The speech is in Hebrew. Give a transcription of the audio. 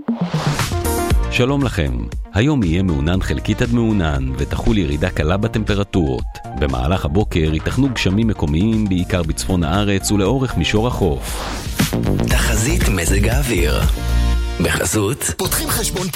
שלום לכם, היום יהיה מעונן חלקית עד מעונן ותחול ירידה קלה בטמפרטורות. במהלך הבוקר ייתכנו גשמים מקומיים בעיקר בצפון הארץ ולאורך מישור החוף. תחזית מזג האוויר בחסות פותחים חשבון